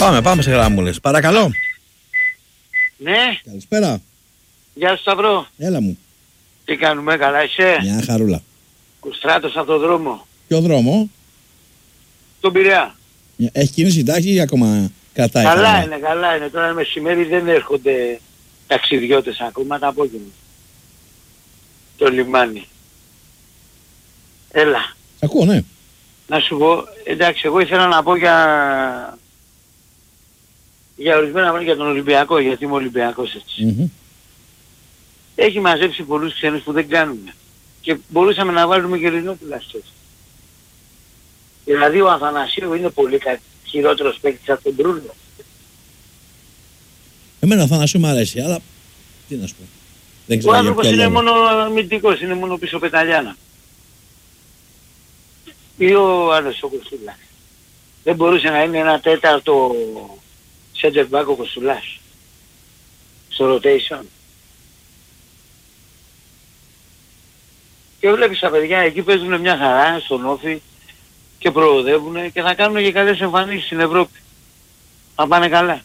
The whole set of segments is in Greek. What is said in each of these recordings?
Πάμε σε γράμμουλες. Παρακαλώ. Ναι. Καλησπέρα. Γεια σου Σταυρό. Έλα μου. Τι κάνουμε, καλά είσαι? Μια χαρούλα. Κουστράτος από το δρόμο. Ποιο δρόμο? Τον Πειραιά. Έχει κίνηση τάξη ή ακόμα κρατάει? Καλά είναι. Τώρα μεσημέρι δεν έρχονται ταξιδιώτες ακόμα, τα απόγευμα. Το λιμάνι. Έλα. Σ' ακούω, ναι. Να σου πω, εντάξει, εγώ ήθελα να πω για ορισμένα πράγματα για τον Ολυμπιακό, γιατί είμαι Ολυμπιακός έτσι. Mm-hmm. Έχει μαζέψει πολλούς ξένους που δεν κάνουμε. Και μπορούσαμε να βάλουμε και Ελληνόπουλα έτσι. Δηλαδή ο Αθανασίου είναι πολύ χειρότερος παίκτης από τον Μπρούνο. Εμένα ο Αθανασίου μου αρέσει, αλλά τι να σου πω. Δεν Ο ξέρω άνθρωπος είναι λόγο. μόνο αμυντικός, είναι μόνο πίσω πεταλιάνα. Ή ο άλλος ο Κοστούλας. Δεν μπορούσε να είναι ένα τέταρτο center back ο Κοστούλας στο rotation. Και βλέπεις τα παιδιά εκεί παίζουν μια χαρά στον Όφη και προοδεύουν και θα κάνουν και καλές εμφανίσεις στην Ευρώπη. Θα πάνε καλά.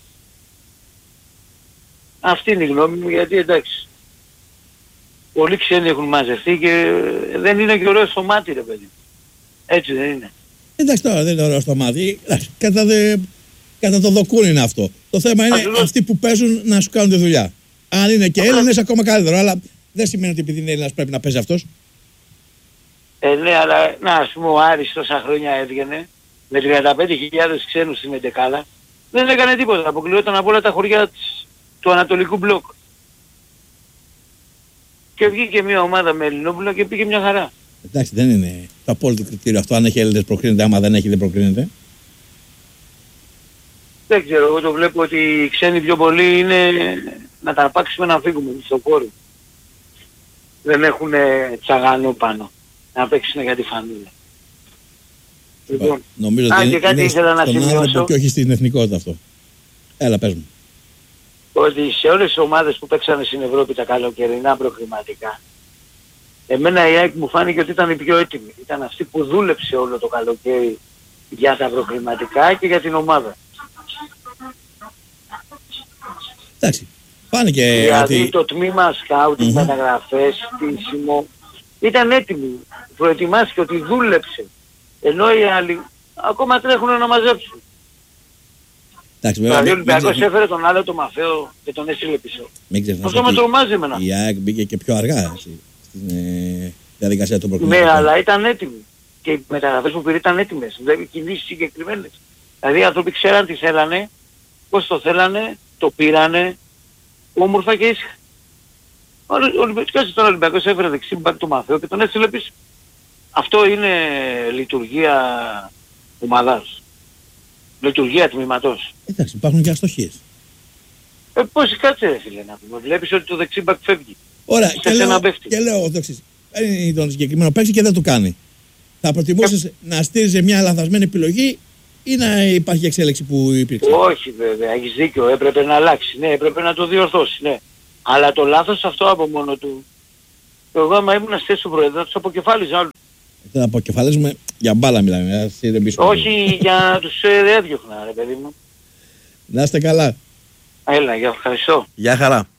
Αυτή είναι η γνώμη μου, γιατί εντάξει. Πολλοί ξένοι έχουν μαζευτεί και δεν είναι και ωραίο στο μάτι ρε παιδί. Έτσι δεν είναι? Εντάξει, τώρα δεν είναι ωραίο στο μάτι. Κατά το δοκούν είναι αυτό. Το θέμα είναι αυτοί που παίζουν να σου κάνουν τη δουλειά. Αν είναι και Έλληνες ακόμα καλύτερο, αλλά δεν σημαίνει ότι επειδή είναι Έλληνας πρέπει να παίζει αυτός. Ναι, αλλά να ας πούμε ο Άρης τόσα χρόνια έβγαινε με 35.000 ξένους στην Εντεκάδα. Δεν έκανε τίποτα, αποκλειόταν από όλα τα χωριά του Ανατολικού Μπλοκ. Και βγήκε μια ομάδα με Ελληνόπουλα και πήγε μια χαρά. Εντάξει, δεν είναι το απόλυτο κριτήριο αυτό. Αν έχει Έλληνες προκρίνεται, άμα δεν έχει δεν προκρίνεται. Δεν ξέρω, εγώ το βλέπω ότι οι ξένοι πιο πολλοί είναι να τα αρπάξουμε να φύγουμε στο κόρη. Δεν έχουν τσαγανό πάνω να παίξουν για τη φανίλα. Λοιπόν, νομίζω ότι και κάτι ήθελα να σημειώσω. Και όχι στην εθνικότητα αυτό. Έλα, πες μου. Ότι σε όλες τις ομάδες που παίξανε στην Ευρώπη τα καλοκαιρινά προκριματικά, εμένα η ΑΕΚ μου φάνηκε ότι ήταν η πιο έτοιμη. Ήταν αυτή που δούλεψε όλο το καλοκαίρι για τα προκριματικά και για την ομάδα. Εντάξει, φάνηκε δηλαδή ότι... το τμήμα σκάουτινγκ, μεταγραφές, στήσιμο, ήταν έτοιμη. Προετοιμάστηκε ότι δούλεψε. Ενώ οι άλλοι ακόμα τρέχουν να μαζέψουν. Εντάξει, δηλαδή ο Ολυμπιακός έφερε τον άλλο το Μαφαίο και τον έστειλε πίσω. Αυτό με τρομάζει εμένα. Η ΑΕΚ μπήκε και πιο αργά στην διαδικασία των προκριματικών. Ναι, αλλά ήταν έτοιμοι. Και οι μεταγραφές που πήρε ήταν έτοιμες. Δηλαδή κινήσεις συγκεκριμένες. Δηλαδή οι άνθρωποι ξέραν τι θέλανε, πώς το θέλανε, το πήρανε, όμορφα και ήσυχα. Ο Ολυμπιακός έφερε δεξί μπακ το Μαφαίο και τον έστειλε πίσω. Αυτό είναι λειτουργία ομάδας. Λειτουργία τμήματος. Εντάξει, υπάρχουν και αστοχίες. Πώς κάτσε ρε φίλε να πούμε. Βλέπεις ότι το δεξί μπακ φεύγει. Ωραία, και λέω το εξής. Παίρνει τον συγκεκριμένο παίκτη και δεν το κάνει. Θα προτιμούσες να στήριζε μια λαθασμένη επιλογή ή να υπάρχει εξέλιξη που υπήρξε? Όχι βέβαια, έχεις δίκιο. Έπρεπε να αλλάξει. Ναι, έπρεπε να το διορθώσει. Ναι. Αλλά το λάθος αυτό από μόνο του. Εγώ άμα ήμουν στη του Προέδρου θα τους αποκεφάλιζα όλους. Δεν αποκεφαλίζουμε για μπάλα μιλάμε. Όχι για τους έδιωχνα ρε παιδί μου. Να είστε καλά. Έλα, για ευχαριστώ. Γεια χαρά.